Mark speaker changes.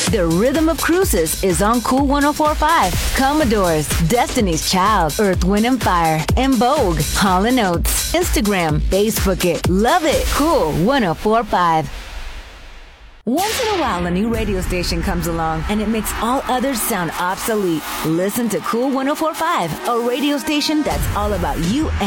Speaker 1: The rhythm of cruises is on Cool 104.5. Commodores, Destiny's Child, Earth, Wind and Fire, and Vogue, Hall & Oates. Instagram, Facebook it, love it. Cool 104.5. Once in a while, a new radio station comes along and it makes all others sound obsolete. Listen to Cool 104.5, a radio station that's all about you